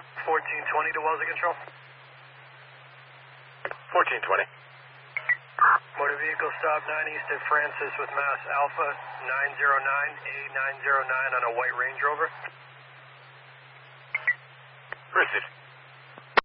1420 to Wellesley Control. 1420. Motor vehicle stop 9 East at Francis with Mass Alpha 909A909 on a white Range Rover. Received.